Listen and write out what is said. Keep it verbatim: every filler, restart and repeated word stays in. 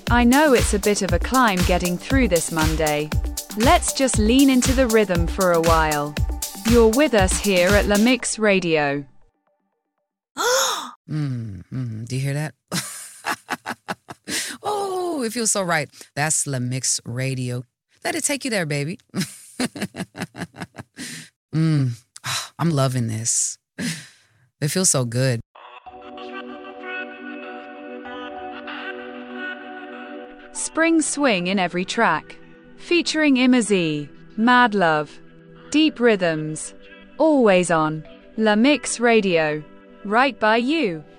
I know it's a bit of a climb getting through this Monday. Let's just lean into the rhythm for a while. You're with us here at La Mix Radio. mm, mm, do you hear that? Oh, it feels so right. That's La Mix Radio. Let it take you there, baby. mm, oh, I'm loving this. It feels so good. Spring swing in every track. Featuring Imazee, Mad Love. Deep rhythms. Always on La Mix Radio. Right by you.